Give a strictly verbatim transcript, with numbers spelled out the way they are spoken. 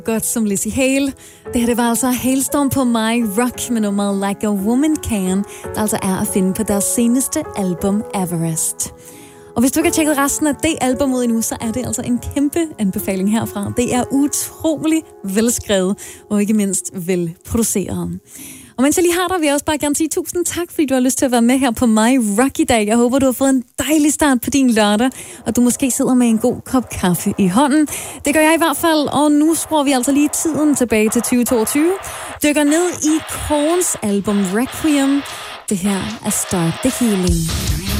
Godt som Lizzie Hale. Det her det var altså Hailstorm på My Rock med nummeret Like a Woman Can, der altså er at finde på deres seneste album Everest. Og hvis du ikke har tjekket resten af det album ud endnu, så er det altså en kæmpe anbefaling herfra. Det er utrolig velskrevet og ikke mindst velproduceret. Og mens jeg lige har dig, vil jeg også bare gerne sige tusind tak, fordi du har lyst til at være med her på My Rock i dag. Jeg håber, du har fået en dejlig start på din lørdag, og du måske sidder med en god kop kaffe i hånden. Det gør jeg i hvert fald, og nu skruer vi altså lige tiden tilbage til tyve toogtyve. Dykker ned i Korns album Requiem. Det her er Start the Healing.